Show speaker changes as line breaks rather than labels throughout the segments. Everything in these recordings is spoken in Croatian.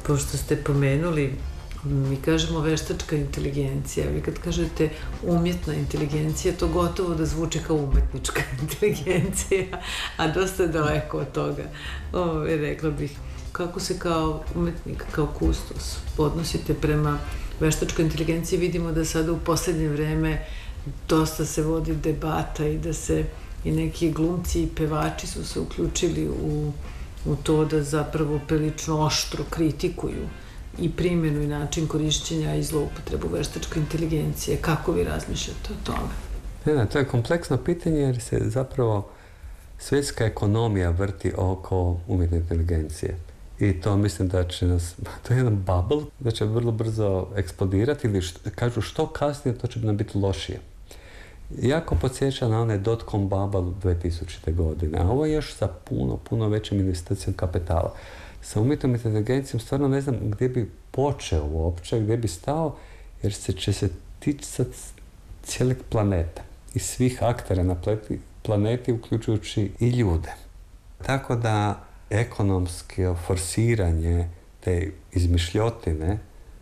pošto ste pomenuli, mi kažemo veštačka inteligencija, vi kad kažete umjetna inteligencija, to gotovo da zvuči kao umetnička inteligencija, a dosta je daleko od toga. Rekla bih, kako se kao umetnik, kao kustos odnosite prema veštačkoj inteligenciji? Vidimo da sada u poslednje vreme dosta se vodi debata i da se i neki glumci i pevači su se uključili u to da zapravo prilično oštro kritikuju i primjenu i način korišćenja i zloupotrebu veštačke inteligencije. Kako vi razmišljate o tome?
Ne, to je kompleksno pitanje jer se zapravo svjetska ekonomija vrti oko umjetne inteligencije. I to mislim da će nas, to je jedan bubble, da će vrlo brzo eksplodirati ili kažu što kasnije, to će nam biti lošije. Jako podsjeća na onaj dot-com bubble 2000. godine, a ovo je još sa puno većim investicijom kapitala. Sa umjetnom inteligencijom stvarno ne znam gdje bi počeo uopće, gdje bi stao, jer će se ticati cijelog planeta i svih aktera na planeti, uključujući i ljude. Tako da ekonomsko forsiranje te izmišljotine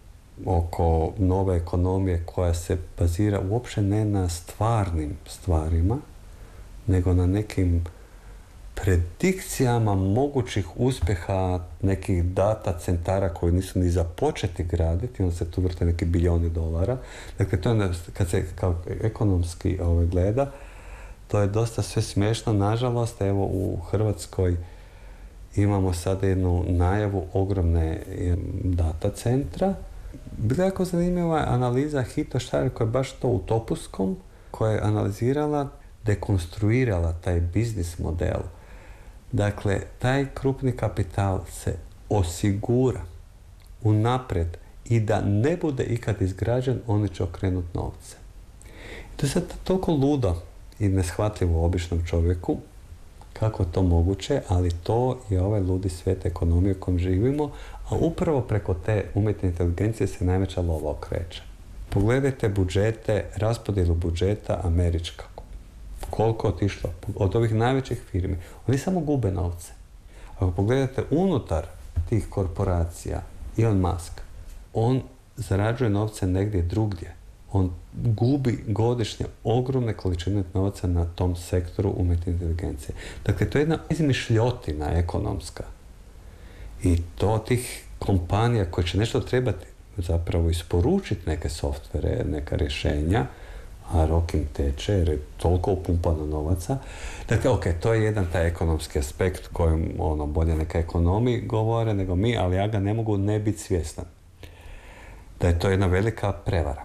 oko nove ekonomije koja se bazira uopće ne na stvarnim stvarima, nego na nekim predikcijama mogućih uspjeha nekih data centara koji nisu ni započeti graditi, onda se tu vrte neki bilijoni dolara. Dakle, to je, kad se kao ekonomski gleda, to je dosta sve smiješno. Nažalost, evo u Hrvatskoj imamo sada jednu najavu ogromne data centra. Bila je jako zanimljiva analiza Hito Steyr koja je baš to u Topuskom, koja je analizirala, dekonstruirala taj biznis model. Dakle, taj krupni kapital se osigura unaprijed i da ne bude ikad izgrađen, oni će okrenuti novce. To je sad toliko ludo i neshvatljivo običnom čovjeku, kako je to moguće, ali to je ovaj ludi svijet ekonomije u kojem živimo, a upravo preko te umjetne inteligencije se najveća lova okreće. Pogledajte budžete, raspodjelu budžeta američka. Koliko je otišlo od ovih najvećih firmi. Oni samo gube novce. Ako pogledate unutar tih korporacija, Elon Musk, on zarađuje novce negdje drugdje. On gubi godišnje ogromne količine novca na tom sektoru umjetne inteligencije. Dakle, to je jedna izmišljotina ekonomska. I to tih kompanija koje će nešto trebati zapravo isporučiti neke softvere, neka rješenja, a rok im teče jer je toliko upumpano novaca. Dakle, to je jedan taj ekonomski aspekt kojim bolje neka ekonomi govore nego mi, ali ja ga ne mogu ne biti svjestan. Da je to jedna velika prevara.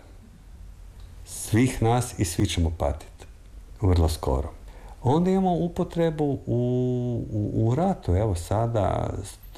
Svih nas i svi ćemo patiti. Vrlo skoro. Onda imamo upotrebu u ratu. Evo sada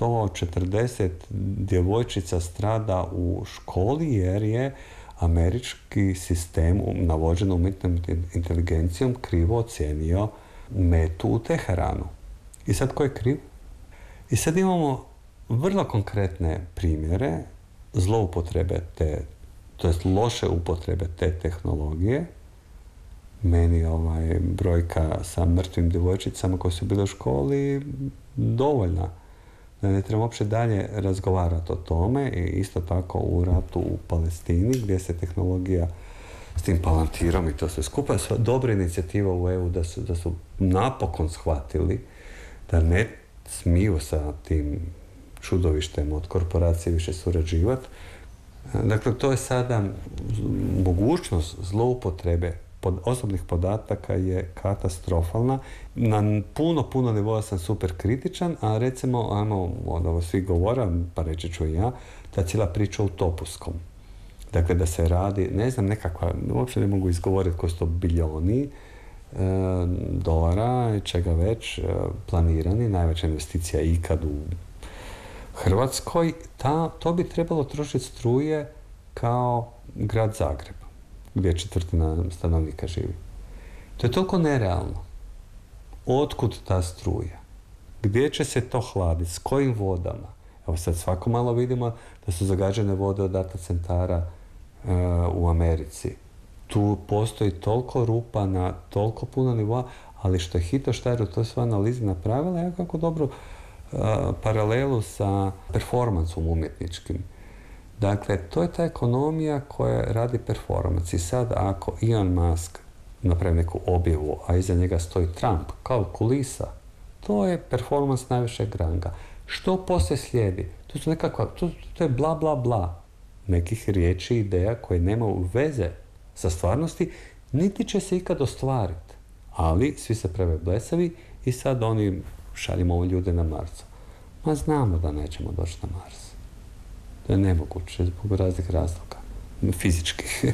140 djevojčica strada u školi jer je američki sistem navođen umjetnom inteligencijom krivo ocijenio metu u Teheranu. I sad ko je kriv? I sad imamo vrlo konkretne primjere zloupotrebe to jest loše upotrebe te tehnologije. Meni brojka sa mrtvim djevojčicama koje su bile u školi dovoljna. Da ne treba uopće dalje razgovarati o tome i isto tako u ratu u Palestini gdje se tehnologija s tim palantirom i to sve skupa. Dobra inicijativa u EU da su napokon shvatili da ne smiju sa tim čudovištem od korporacije više surađivati. Dakle, to je sada mogućnost zloupotrebe osobnih podataka je katastrofalna. Na puno nivoa sam super kritičan, a recimo, ovo svi govore, pa reći ću i ja, ta cijela priča u Topuskom. Dakle, da se radi, ne znam, nekakva, uopće ne mogu izgovoriti koji su to bilijoni dolara i čega već planirani, najveća investicija ikad u Hrvatskoj, to bi trebalo trošiti struje kao grad Zagreb, gdje 1/4 stanovnika živi. To je toliko nerealno. Otkud ta struja? Gdje će se to hladiti? S kojim vodama? Evo sad svako malo vidimo da su zagađene vode od data centara u Americi. Tu postoji toliko rupa na toliko puno nivoa, ali što je Hito Steyr to sve analize napravila, jako dobro paralelu sa performansom umjetničkim. Dakle, to je ta ekonomija koja radi performans. I sad ako Elon Musk napravi neku objavu, a iza njega stoji Trump, kao kulisa, to je performans najvišeg ranga. Što poslije slijedi? To je bla bla bla. Nekih riječi, ideja koje nemaju veze sa stvarnosti, niti će se ikad ostvariti. Ali svi se prave blesavi i sad oni šaljemo ljude na Marsu. Ma znamo da nećemo doći na Mars. To je nemoguće zbog raznih razloga, fizičkih.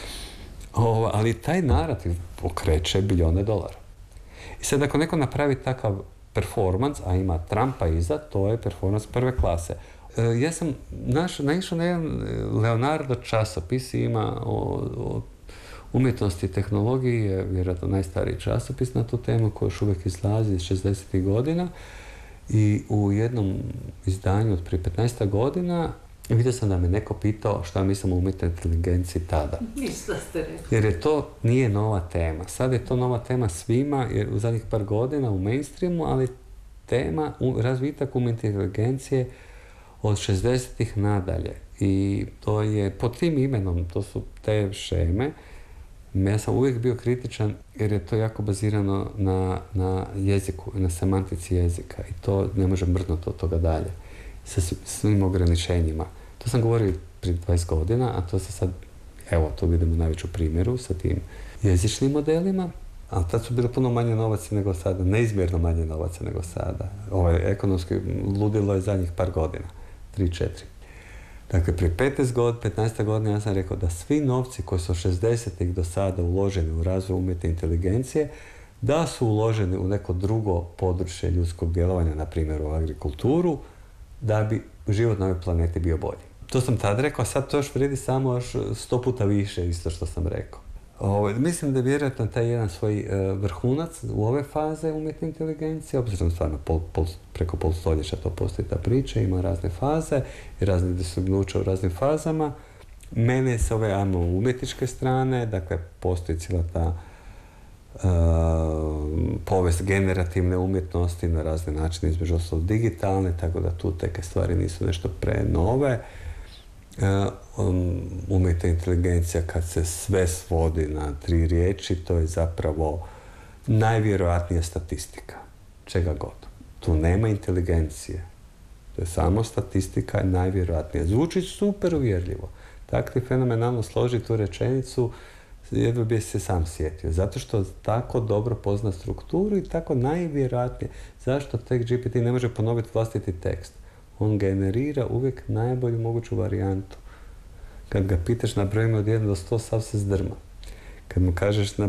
Ali taj narativ pokreće bilijone dolara. I sad ako neko napravi takav performans, a ima Trumpa iza, to je performans prve klase. Ja sam naišao na jedan Leonardo časopis, ima o umjetnosti i tehnologiji, je vjerojatno najstariji časopis na tu temu koji još uvijek izlazi iz 60. godina. I u jednom izdanju od prije 15 godina vidio sam da me neko pitao šta mislim o umjetnoj inteligenciji tada.
Ništa ste rekli.
Jer to nije nova tema. Sad je to nova tema svima, jer u zadnjih par godina u mainstreamu, ali tema razvitak umjetne inteligencije od 60-ih nadalje. I to je pod tim imenom, to su te šeme. Ja sam uvijek bio kritičan jer je to jako bazirano na jeziku, na semantici jezika i to ne može mrdnuti od toga dalje sa svim ograničenjima. To sam govorio prije 20 godina, a to se sad, evo, tu vidimo najveću primjeru sa tim jezičnim modelima, ali tad su bilo puno manje novaca nego sada, neizmjerno manje novaca nego sada. Ekonomski ludilo je zadnjih par godina, 3-4. Dakle, prije 15 godina ja sam rekao da svi novci koji su 60-ih do sada uloženi u razvoj umjetne inteligencije, da su uloženi u neko drugo područje ljudskog djelovanja, na primjer u agrikulturu, da bi život na ovoj planeti bio bolji. To sam tad rekao, a sad to još vrijedi samo još 100 puta više isto što sam rekao. Mislim da je vjerojatno taj jedan svoj vrhunac u ove faze umjetne inteligencije, obzirom stvarno preko pol stoljeća to postoji ta priča, ima razne faze i razne dostignuća u raznim fazama. Mene s ove umjetničke strane, dakle postoji cijela ta povijest generativne umjetnosti na razne načine, između ostalog digitalne, tako da tu teke stvari nisu nešto prenove. Umjetna inteligencija kad se sve svodi na 3 riječi, to je zapravo najvjerojatnija statistika. Čega god. Tu nema inteligencije. To je samo statistika i najvjerojatnija. Zvuči super uvjerljivo. Tako ti fenomenalno složi tu rečenicu, jedva bi se sam sjetio. Zato što tako dobro pozna strukturu i tako najvjerojatnije. Zašto tek GPT ne može ponoviti vlastiti tekst? On generira uvijek najbolju moguću varijantu. Kad ga pitaš na brojima od 1 do 100, sav se zdrma. Kad mu kažeš na